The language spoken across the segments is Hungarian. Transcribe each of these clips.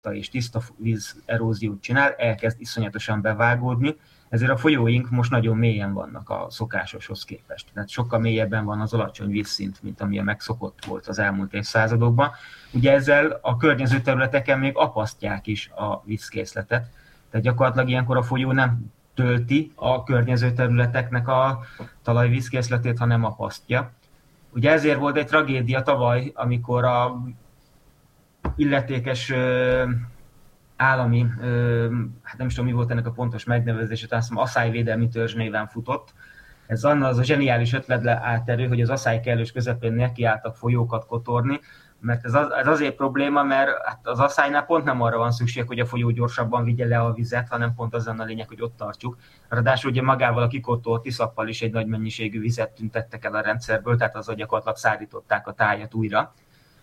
és tiszta víz eróziót csinál, elkezd iszonyatosan bevágódni, ezért a folyóink most nagyon mélyen vannak a szokásoshoz képest. Tehát sokkal mélyebben van az alacsony vízszint, mint amilyen megszokott volt az elmúlt évszázadokban. Ugye ezzel a környező területeken még apasztják is a vízkészletet. Tehát gyakorlatilag ilyenkor a folyó nem tölti a környező területeknek a talajvízkészletét, hanem apasztja. Ugye ezért volt egy tragédia tavaly, amikor a illetékes állami, hát nem is tudom, mi volt ennek a pontos megnevezése, azt hiszem asszályvédelmi törzs néven futott. Ez az a zseniális ötlet állt elő, hogy az asszály kellős közepén nekiálltak folyókat kotorni, mert ez azért probléma, mert hát az asszálynál pont nem arra van szükség, hogy a folyó gyorsabban vigye le a vizet, hanem pont az a lényeg, hogy ott tartjuk. Ráadásul ugye magával a kikotolt iszappal is egy nagy mennyiségű vizet tüntettek el a rendszerből, tehát azzal gyakorlatilag szállították a tájat újra.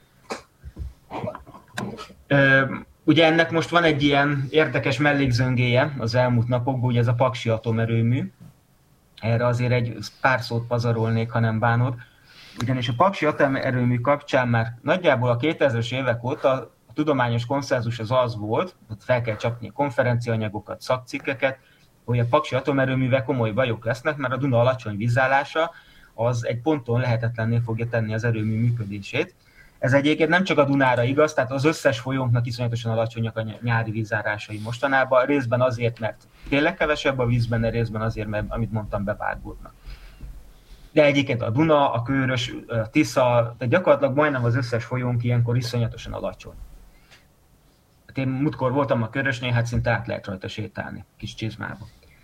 Ugye ennek most van egy ilyen érdekes mellékzöngéje az elmúlt napokban, ugye ez a Paksi atomerőmű. Erre azért egy pár szót pazarolnék, ha nem bánod. Ugyanis a Paksi atomerőmű kapcsán már nagyjából a 2000-es évek óta a tudományos konszenzus az volt, hogy fel kell csapni konferenciaanyagokat, szakcikkeket, hogy a Paksi atomerőművel komoly bajok lesznek, mert a Duna alacsony vízállása az egy ponton lehetetlenné fogja tenni az erőmű működését. Ez egyébként nem csak a Dunára igaz, tehát az összes folyónknak iszonyatosan alacsonyak a nyári vízárásai mostanában, részben azért, mert tényleg kevesebb a vízben, de részben azért, mert, amit mondtam, bevágódnak. De egyébként a Duna, a Kőrös, a Tisza, tehát gyakorlatilag majdnem az összes folyónk ilyenkor iszonyatosan alacsony. Hát én múltkor voltam a Körösnél, hát szinte át lehet rajta sétálni, kis csizmába.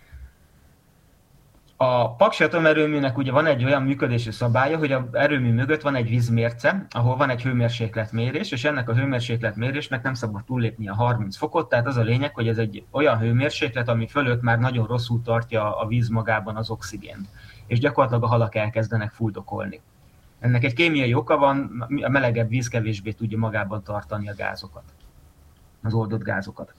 A Paksi atomerőműnek ugye van egy olyan működési szabálya, hogy az erőmű mögött van egy vízmérce, ahol van egy hőmérsékletmérés, és ennek a hőmérsékletmérésnek nem szabad túllépni a 30 fokot, tehát az a lényeg, hogy ez egy olyan hőmérséklet, ami fölött már nagyon rosszul tartja a víz magában az oxigént, és gyakorlatilag a halak elkezdenek fuldokolni. Ennek egy kémiai oka van, a melegebb víz kevésbé tudja magában tartani a gázokat, az oldott gázokat.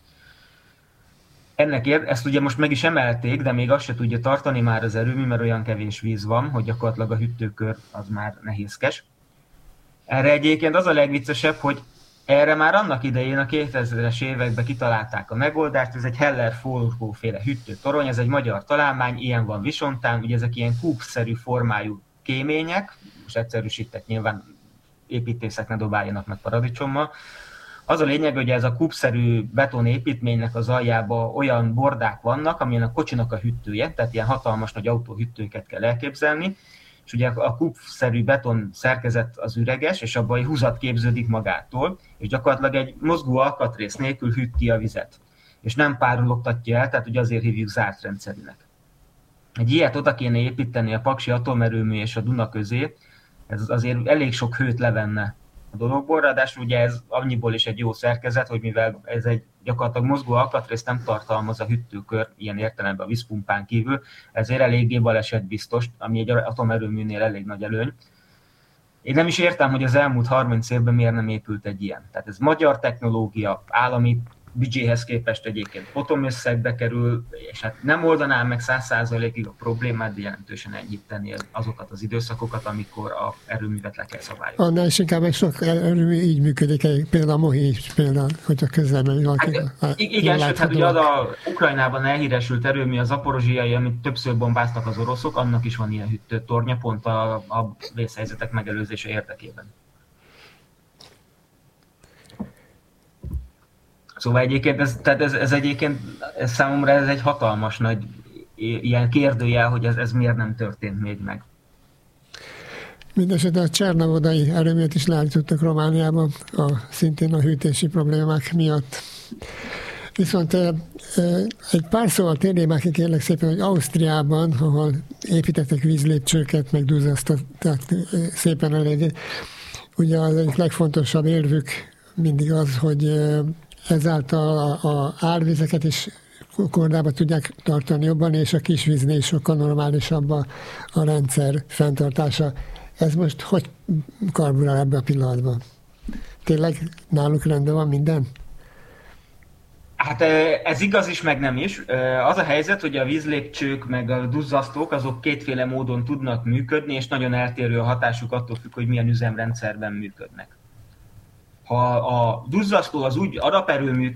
Ezt ugye most meg is emelték, de még azt se tudja tartani már az erőmű, mert olyan kevés víz van, hogy gyakorlatilag a hűtőkör az már nehézkes. Erre egyébként az a legviccesebb, hogy erre már annak idején a 2000-es években kitalálták a megoldást, ez egy Heller-Folkó féle hűtőtorony, ez egy magyar találmány, ilyen van Visontán, ugye ezek ilyen kúbszerű formájú kémények, most egyszerűsített nyilván építészek ne dobáljanak meg paradicsommal. Az a lényeg, hogy ez a kúbszerű betonépítménynek az aljában olyan bordák vannak, amilyen a kocsinak a hűtője, tehát ilyen hatalmas nagy autóhűtőket kell elképzelni, és ugye a kúbszerű beton szerkezet az üreges, és abban egy húzat képződik magától, és gyakorlatilag egy mozgó alkatrész nélkül hűti a vizet, és nem párologtatja el, tehát ugye azért hívjuk zárt rendszerűnek. Egy ilyet oda kéne építeni a Paksi atomerőmű és a Duna közé, ez azért elég sok hőt levenne a dologból, ráadásul ugye ez annyiból is egy jó szerkezet, hogy mivel ez egy gyakorlatilag mozgó alkatrészt nem tartalmaz a hűtőkör ilyen értelemben a vízpumpán kívül, ezért eléggé balesetbiztos, ami egy atomerőműnél elég nagy előny. Én nem is értem, hogy az elmúlt 30 évben miért nem épült egy ilyen. Tehát ez magyar technológia, állami büdzséhez képest egyébként potomösszegbe kerül, és hát nem oldaná meg 100%-ig a problémát, de jelentősen enyhíteni azokat az időszakokat, amikor a erőművet le kell szabályozni. Annál is inkább sok erőmű így működik, például a Mohi is például, hogyha közelben valaki. Igen, sőt, hát ugye az a Ukrajnában elhíresült erőmű, a zaporozsiai, amit többször bombáztak az oroszok, annak is van ilyen hűtőtornya, pont a vészhelyzetek megelőzése érdekében. Szóval egyébként ez számomra ez egy hatalmas nagy ilyen kérdőjel, hogy ez miért nem történt még meg. Mindenesetre a Csernovodai erőművet is leállítottak Romániában, szintén a hűtési problémák miatt. Viszont egy pár szóval térjél már ki, kérlek szépen, hogy Ausztriában, ahol építettek vízlépcsőket, meg duzzasztották szépen eléggé, ugye az egyik legfontosabb érvük mindig az, hogy ezáltal a árvizeket is kordába tudják tartani jobban, és a kisvíznél is sokkal normálisabb a rendszer fenntartása. Ez most hogy karbulál ebbe a pillanatban? Tényleg náluk rendben van minden? Hát ez igaz is, meg nem is. Az a helyzet, hogy a vízlépcsők meg a duzzasztók azok kétféle módon tudnak működni, és nagyon eltérő a hatásuk attól függ, hogy milyen üzemrendszerben működnek. ha a duzzasztó az úgy adaperőmű